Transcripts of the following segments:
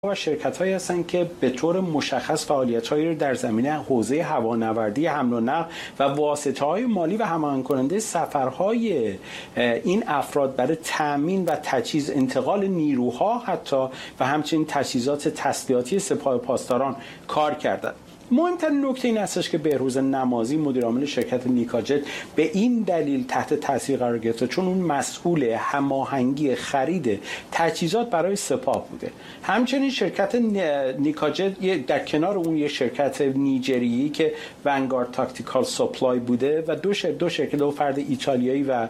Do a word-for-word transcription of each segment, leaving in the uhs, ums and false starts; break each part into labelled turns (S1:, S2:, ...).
S1: و شرکت‌هایی هستند که به طور مشخص فعالیت‌هایی رو در زمینه حوزه هوانوردی، حمل و نقل و واسطه‌های مالی و هماهنگ کننده سفرهای این افراد برای تأمین و تجهیز انتقال نیروها حتی و همچنین تجهیزات تسلیحاتی سپاه پاسداران کار کردند. مهمترین نکته این هستش که بهروز نمازی مدیر عامل شرکت نیکاجت به این دلیل تحت تاثیر قرار گرفته چون اون مسئول هماهنگی خرید تجهیزات برای سپاه بوده. همچنین شرکت نیکاجت در کنار اون یک شرکت نیجریه‌ای که ونگارد تاکتیکال سپلای بوده و دو شرکت دو شرکت دو فرد ایتالیایی و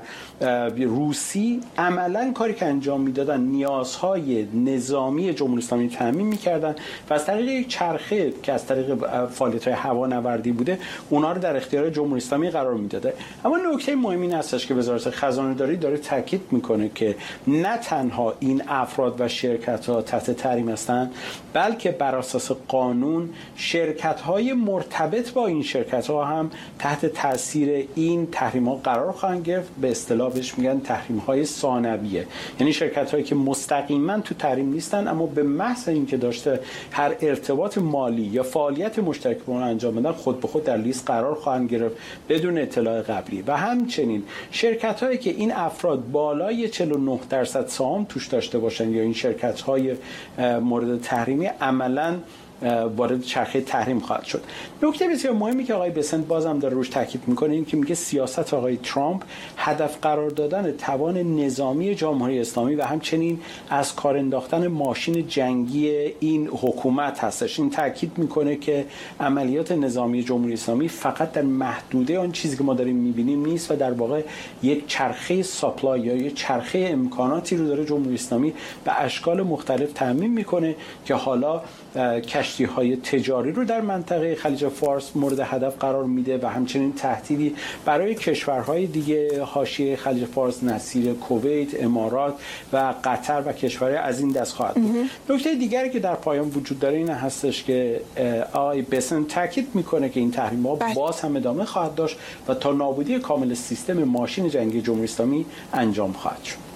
S1: روسی عملاً کاری که انجام میدادن نیازهای نظامی جمهوری اسلامی تامین میکردن و از طریق یک چرخه که از طریق فعالیت‌های هوانوردی بوده اونا رو در اختیار جمهوری اسلامی قرار میداده. اما نکته مهمی این هستش که وزارت خزانه داری داره تاکید میکنه که نه تنها این افراد و شرکت‌ها تحت تحریم هستند بلکه بر اساس قانون شرکت‌های مرتبط با این شرکت‌ها هم تحت تاثیر این تحریم‌ها قرار خواهند گرفت. به اصطلاح بهش میگن تحریم‌های ثانویه، یعنی شرکت‌هایی که مستقیما تو تحریم نیستن اما به محض اینکه داشته هر ارتباط مالی یا فعالیت مشترک با اون انجام بدن خود به خود در لیست قرار خواهند گرفت بدون اطلاع قبلی. و همچنین شرکت‌هایی که این افراد بالای چهل و نه درصد سهام توش داشته باشن یا این شرکت‌های مورد تحریمی عملاً وارد چرخه تحریم خواهد شد. نکته بسیار مهمی که آقای بسنت بازم داره روش تاکید میکنه این که میگه سیاست آقای ترامپ هدف قرار دادن توان نظامی جمهوری اسلامی و همچنین از کار انداختن ماشین جنگی این حکومت هستش. این تاکید میکنه که عملیات نظامی جمهوری اسلامی فقط در محدوده آن چیزی که ما داریم میبینیم نیست و در واقع یک چرخه ساپلای یا یک چرخه امکاناتی رو داره جمهوری اسلامی به اشکال مختلف تامین میکنه که حالا کشتی‌های تجاری رو در منطقه خلیج فارس مورد هدف قرار میده و همچنین تهدیدی برای کشورهای دیگه حاشیه خلیج فارس نظیر کویت، امارات و قطر و کشورهای از این دست خواهد بود. نکته دیگری که در پایان وجود داره این هستش که آقای بسن تاکید میکنه که این تحریم‌ها باز هم ادامه خواهد داشت و تا نابودی کامل سیستم ماشین جنگی جمهوری اسلامی انجام خواهد شد.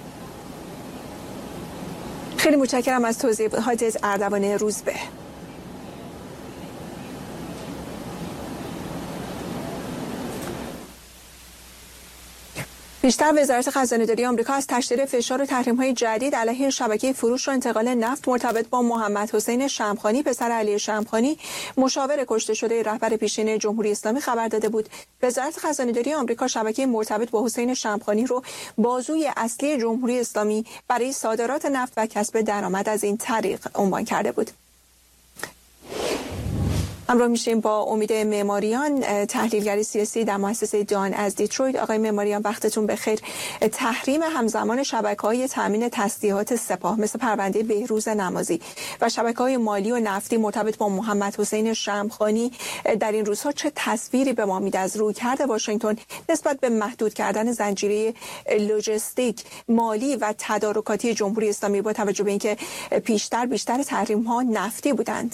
S2: خیلی متشکرم از توضیحات از اردوان روزبه. بیشتر وزارت خزانه‌داری آمریکا از تشدید فشار و تحریم‌های جدید علیه شبکه فروش و انتقال نفت مرتبط با محمد حسین شمخانی پسر علی شمخانی مشاور کشته شده رهبر پیشین جمهوری اسلامی خبر داده بود. وزارت خزانه‌داری آمریکا شبکه مرتبط با حسین شمخانی رو بازوی اصلی جمهوری اسلامی برای صادرات نفت و کسب درآمد از این طریق عنوان کرده بود. همراه میشیم با امید معماریان، تحلیلگر سیاسی در مؤسسه دان از دیترویت. آقای معماریان وقتتون بخیر. تحریم همزمان شبکه‌های تامین تسلیحات سپاه مثل پرونده بهروز نمازی و شبکه‌های مالی و نفتی مرتبط با محمد حسین شمخانی در این روزها چه تصویری به ما میده از رویکرد واشنگتن نسبت به محدود کردن زنجیره لوجستیک، مالی و تدارکاتی جمهوری اسلامی با توجه به اینکه پیشتر بیشتر تحریم‌ها نفتی بودند؟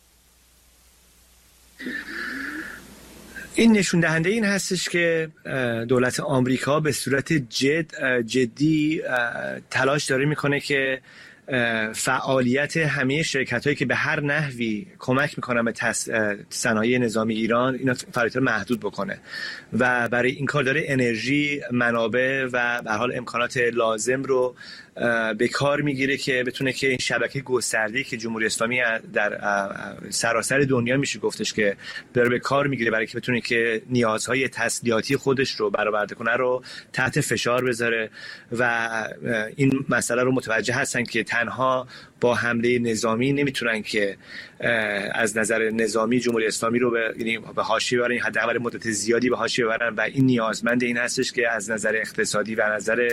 S3: این نشون دهنده این هستش که دولت آمریکا به صورت جد جدی تلاش داره میکنه که فعالیت همه شرکت‌هایی که به هر نحوی کمک میکنن به صنایع نظامی ایران اینا فعالیت رو محدود بکنه و برای این کار داره انرژی، منابع و به هر حال امکانات لازم رو به کار میگیره که بتونه که این شبکه گسترده‌ای که جمهوری اسلامی در سراسر دنیا میشه گفتش که داره به کار میگیره برای که بتونه که نیازهای تسلیحاتی خودش رو برآورده کنه رو تحت فشار بذاره و این مسئله رو متوجه هستن که تنها با حمله نظامی نمیتونن که از نظر نظامی جمهوری اسلامی رو به یعنی به حاشیه ببرن، حداقل مدت زیادی به حاشیه ببرن و این نیازمند این هستش که از نظر اقتصادی و نظر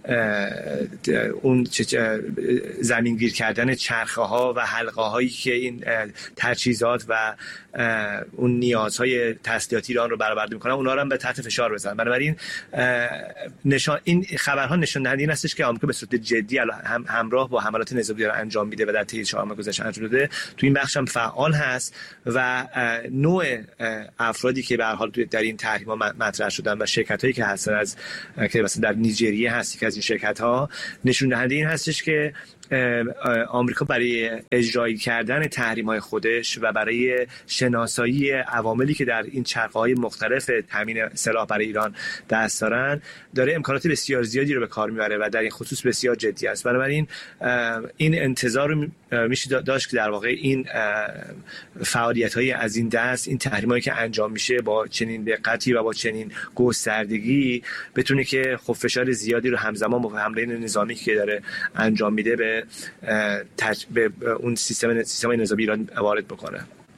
S3: اون زمینگیر کردن چرخه ها و حلقه هایی که این تجهیزات و اون نیازهای تسلیحاتی ایران رو برآورده میکنن اونا رو هم به تحت فشار بزنن. بنابراین نشان این خبرها نشون دهنده این هستش که آمریکا به صورت جدی هم همراه با حملات نظامی داره انجام میده و در طی چهار ماه گذشته انجام داده. تو این بخش هم فعال هست و نوع افرادی که به هر حال در این تحریم‌ها مطرح شدن و شرکتایی که هستن از که مثلا در نیجریه هستی که از این شرکت‌ها نشون دهنده این هستش که آمریکا برای اجرایی کردن تحریم‌های خودش و برای شناسایی عواملی که در این چرخه‌های مختلف تامین سلاح برای ایران دست دارن داره امکانات بسیار زیادی رو به کار میبره و در این خصوص بسیار جدی است. بنابراین این انتظار رو میشه داشت که در واقع این فعالیت‌های از این دست، این تحریم‌هایی که انجام میشه با چنین دقتی و با چنین گستردگی بتونه که خب فشار زیادی رو همزمان با حمله نظامی که داره انجام میده به تج... به اون سیستم سیستم نظامی ایران وارد بکنه.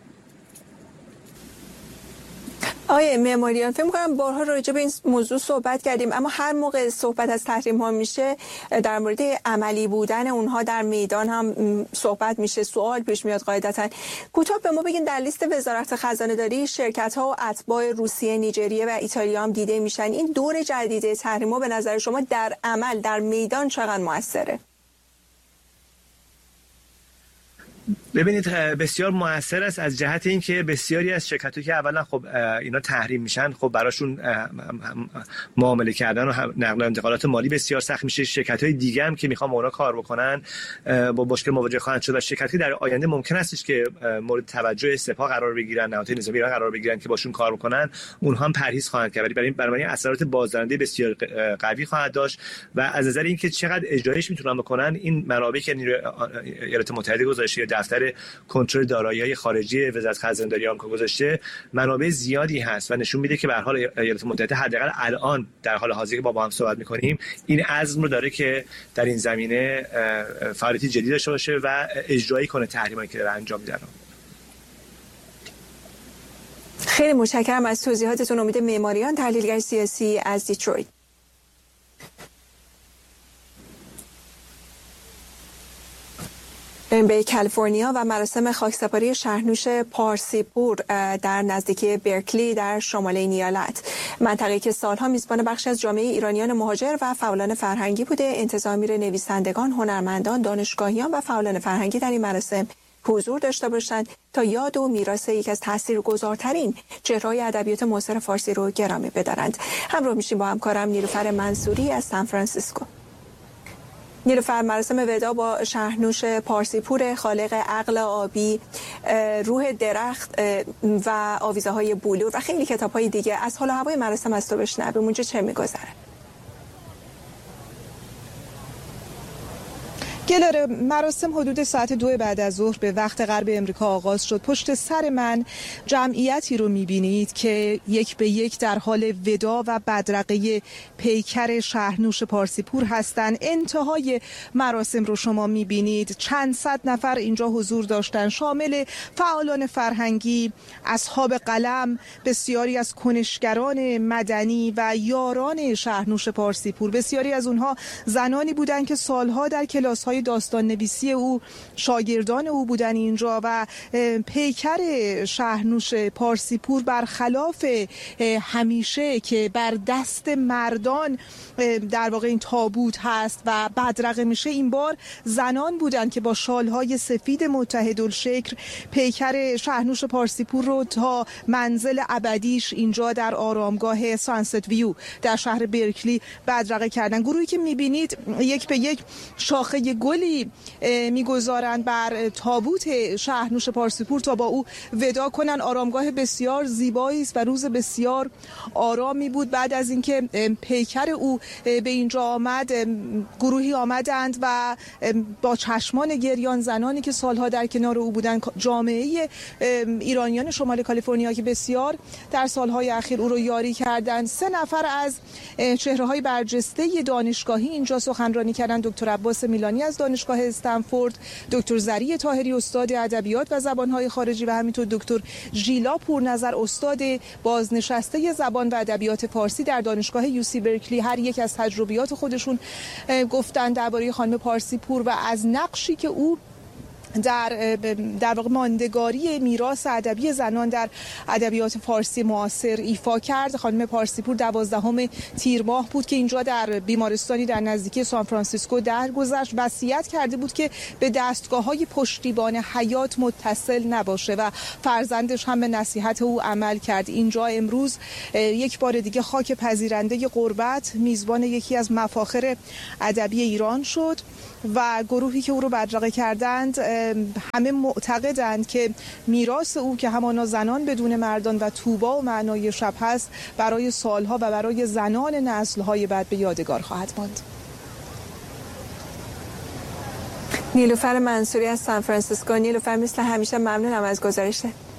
S2: آقای معماریان، فکر می‌کنم بارها راجع به این موضوع صحبت کردیم، اما هر موقع صحبت از تحریم ها میشه در مورد عملی بودن اونها در میدان هم صحبت میشه، سوال پیش میاد قاعدتاً. کوتاه به ما بگین در لیست وزارت خزانه داری شرکت ها و اتباع روسیه، نیجریه و ایتالیا هم دیده میشن. این دور جدید تحریم ها به نظر شما در عمل در میدان چقدر موثره؟
S3: ببینید بسیار موثر است از جهت اینکه بسیاری از شرکت‌هایی که اولا خب اینا تحریم میشن، خب براشون معامله کردن و نقل و انتقالات مالی بسیار سخت میشه. شرکت‌های دیگه هم که میخوان با اونا کار بکنن با مشکل مواجه خواهند شد و شرکتی در آینده ممکن استش که مورد توجه سپاه قرار بگیرن، نهادهای نظامی ایران قرار بگیرن که باشون کار بکنن، اونها هم پرهیز خواهند کرد. برای برای اثرات بازدارنده بسیار قوی خواهد داشت و از نظر اینکه چقدر اجرایش میتونن بکنن، این منابعی که ایالات متحده گذاشته، دفتر کنترل دارایی‌های خارجی وزارت خزانه‌داری آمریکا گذاشته، منابع زیادی هست و نشون میده که به هر حال ایالات متحده حداقل الان در حال حاضر که با با هم صحبت می‌کنیم این عزم رو داره که در این زمینه فعالیتی جدی داشته باشه و اجرایی کنه تحریمایی که داره انجام میده.
S2: خیلی متشکرم از توضیحاتتون. امید معماریان، تحلیلگر سیاسی از دیترویت. به کالیفرنیا و مراسم خاکسپاری شهرنوش پارسیپور در نزدیکی برکلی در شمال این ایالت، منطقه‌ای که سالها میزبان بخشی از جامعه ایرانیان مهاجر و فعالان فرهنگی بوده، انتظار میره نویسندگان، هنرمندان، دانشگاهیان و فعالان فرهنگی در این مراسم حضور داشته باشند تا یاد و میراث یک از تاثیرگذارترین چهره‌های ادبیات معاصر فارسی رو گرامی بدارند. همراه میشیم با همکارم نیلوفر منصوری از سان فرانسیسکو. نیلوفر، مراسم وداع با شهرنوش پارسیپور، خالق عقل آبی، روح درخت و آویزه های بلور و خیلی کتاب های دیگه، از حال و هوای مراسم از تو بشنویم. اونجا چه میگذره؟
S4: گلاره، مراسم حدود ساعت دو بعد از ظهر به وقت غرب امریکا آغاز شد. پشت سر من جمعیتی رو میبینید که یک به یک در حال وداع و بدرقه پیکر شهرنوش پارسیپور هستند. انتهای مراسم رو شما میبینید، چند صد نفر اینجا حضور داشتن، شامل فعالان فرهنگی، اصحاب قلم، بسیاری از کنشگران مدنی و یاران شهرنوش پارسیپور. بسیاری از اونها زنانی بودند که سالها در کلاس‌های داستان نویسی او شاگردان او بودن اینجا و پیکر شهرنوش پارسیپور برخلاف همیشه که بر دست مردان در واقع این تابوت هست و بدرقه میشه، این بار زنان بودن که با شالهای سفید متحدالشکل پیکر شهرنوش پارسیپور رو تا منزل ابدیش اینجا در آرامگاه سانست ویو در شهر برکلی بدرقه کردن. گروهی که میبینید یک به یک شاخه گلی میگذارند بر تابوت شهرنوش پارسیپور تا با او وداع کنن. آرامگاه بسیار زیبایی است و روز بسیار آرامی بود. بعد از اینکه پیکر او به اینجا آمد، گروهی آمدند و با چشمان گریان، زنانی که سالها در کنار او بودند، جامعه ایرانیان شمال کالیفرنیا که بسیار در سالهای اخیر او رو یاری کردند، سه نفر از چهره‌های برجسته دانشگاهی اینجا سخنرانی کردند. دکتر عباس میلانی از دانشگاه استنفورد، دکتر زری طاهری استاد ادبیات و زبان‌های خارجی و همینطور دکتر ژیلا پورنظر استاد بازنشسته زبان و ادبیات فارسی در دانشگاه یو سی برکلی. هر یک از تجربیات خودشون گفتن درباره خانم پارسیپور و از نقشی که او در در واقع ماندگاری میراث ادبی زنان در ادبیات فارسی معاصر ایفا کرد. خانم پارسیپور دوازدهم تیر ماه بود که اینجا در بیمارستانی در نزدیکی سان فرانسیسکو درگذشت. وصیت کرده بود که به دستگاه‌های پشتیبان حیات متصل نباشه و فرزندش هم به نصیحت او عمل کرد. اینجا امروز یک بار دیگه خاک پذیرنده غربت میزبان یکی از مفاخر ادبی ایران شد و گروهی که او رو بدرقه کردند همه معتقدند که میراث او که همانا زنان بدون مردان و طوبا و معنای شب هست برای سالها و برای زنان نسل‌های بعد به یادگار خواهد ماند.
S2: نیلوفر منصوری از سان فرانسیسکو. نیلوفر، مثل همیشه ممنونم از گزارشت.